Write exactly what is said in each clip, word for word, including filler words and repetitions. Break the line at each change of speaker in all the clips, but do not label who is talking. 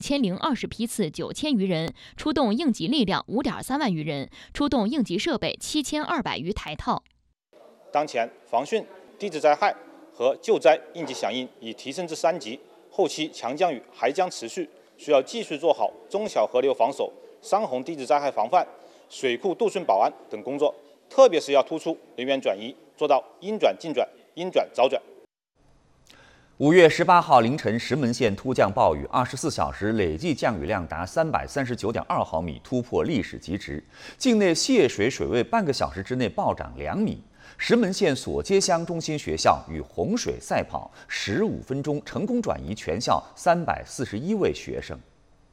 千零二十批次九千余人，出动应急力量五点三万余人，出动应急设备七千二百余台套。
当前防汛、地质灾害和救灾应急响应已提升至三级，后期强降雨还将持续，需要继续做好中小河流防守、山洪地质灾害防范、水库渡汛保安等工作，特别是要突出人员转移，做到应转尽转、应转早转。
五月十八号凌晨，石门县突降暴雨，二十四小时累计降雨量达三百三十九点二毫米，突破历史极值。境内泄水水位半个小时之内暴涨两米。石门县索街乡中心学校与洪水赛跑，十五分钟成功转移全校三百四十一位学生。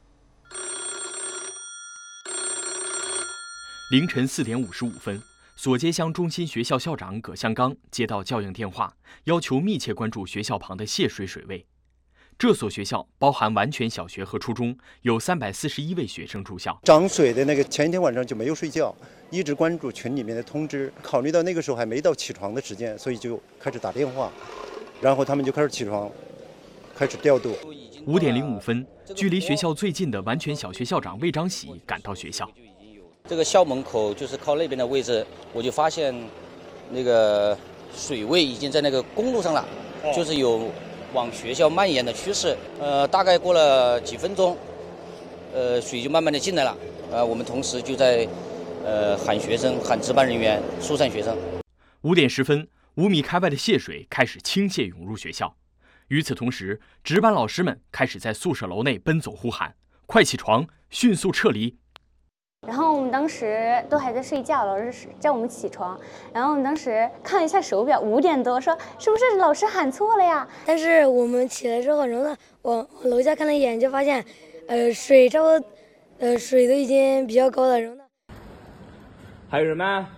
凌晨四点五十五分，索街乡中心学校校长葛向刚接到教应电话，要求密切关注学校旁的泄水水位。这所学校包含完全小学和初中，有三百四十一位学生住校。
涨水的那个前一天晚上就没有睡觉，一直关注群里面的通知。考虑到那个时候还没到起床的时间，所以就开始打电话，然后他们就开始起床，开始调度。
五点零五分，距离学校最近的完全小学校长魏章喜赶到学校。
这个校门口就是靠那边的位置，我就发现那个水位已经在那个公路上了，就是有往学校蔓延的趋势。呃，大概过了几分钟，呃，水就慢慢的进来了。呃，我们同时就在呃喊学生、喊值班人员疏散学生。
五点十分，五米开外的泄水开始倾泻涌入学校。与此同时，值班老师们开始在宿舍楼内奔走呼喊：“快起床，迅速撤离！”
然后我们当时都还在睡觉，老师叫我们起床。然后我们当时看了一下手表，五点多，说是不是老师喊错了呀？
但是我们起来之后，然后呢，往楼下看了一眼，就发现，呃，水差不多，呃，水都已经比较高了。然后呢，
还有人吗？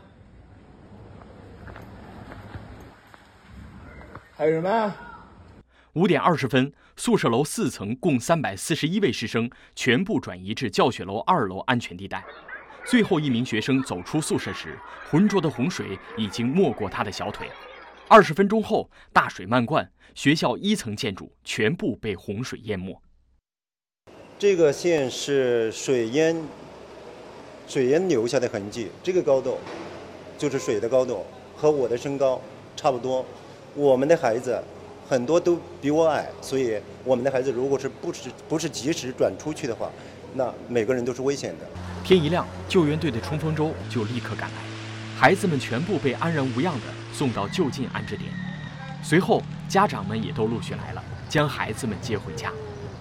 还有人吗？
五点二十分，宿舍楼四层共三百四十一位师生全部转移至教学楼二楼安全地带。最后一名学生走出宿舍时，浑浊的洪水已经没过他的小腿。二十分钟后，大水漫灌，学校一层建筑全部被洪水淹没。
这个线是水淹，水淹留下的痕迹。这个高度就是水的高度，和我的身高差不多。我们的孩子很多都比我矮，所以我们的孩子如果是不是不是及时转出去的话，那每个人都是危险的。
天一亮，救援队的冲锋舟就立刻赶来，孩子们全部被安然无恙地送到就近安置点。随后，家长们也都陆续来了，将孩子们接回家。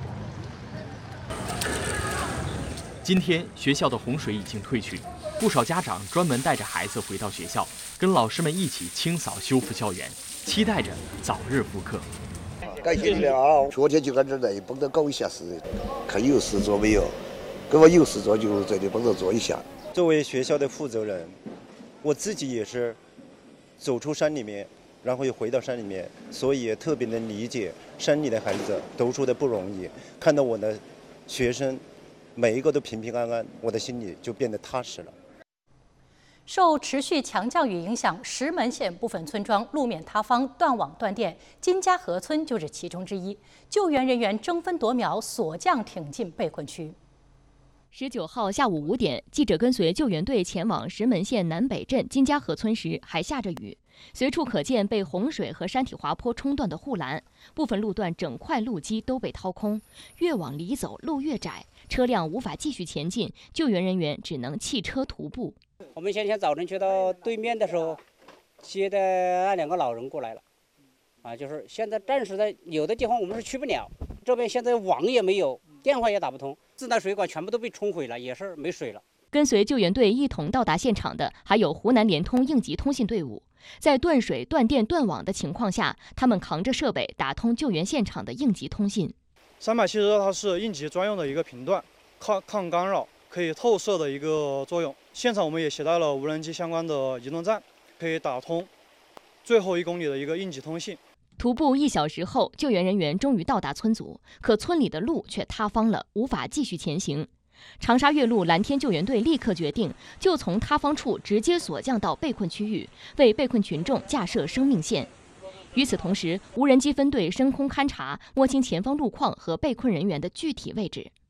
今天学校的洪水已经退去，不少家长专门带着孩子回到学校，跟老师们一起清扫修复校园，期待着早日复课。
感谢你们啊！昨天就在这儿来帮着搞一下事，看有事做没有。如果有事做，就这里帮着做一下。
作为学校的负责人，我自己也是走出山里面，然后又回到山里面，所以也特别能理解山里的孩子读书的不容易。看到我的学生每一个都平平安安，我的心里就变得踏实了。
受持续强降雨影响，石门县部分村庄路面塌方、断网断电，金家河村就是其中之一。救援人员争分夺秒，锁降挺进被困区。
十九号下午五点，记者跟随救援队前往石门县南北镇金家河村时，还下着雨，随处可见被洪水和山体滑坡冲断的护栏，部分路段整块路基都被掏空，越往里走路越窄，车辆无法继续前进，救援人员只能弃车徒步。
我们先前早晨去到对面的时候，接的那两个老人过来了，啊，就是现在暂时在有的地方我们是去不了，这边现在网也没有，电话也打不通，自来水管全部都被冲毁了，也是没水了。
跟随救援队一同到达现场的还有湖南联通应急通信队伍，在断水、断电、断网的情况下，他们扛着设备打通救援现场的应急通信。
三百七十它是应急专用的一个频段，抗抗干扰、可以透射的一个作用。现场我们也携带了无人机相关的移动站，可以打通最后一公里的一个应急通信。
徒步一小时后，救援人员终于到达村组，可村里的路却塌方了，无法继续前行。长沙岳麓蓝天救援队立刻决定，就从塌方处直接锁降到被困区域，为被困群众架设生命线。 与此同时，无人机分队升空勘察，摸清前方路况和被困人员的具体位置。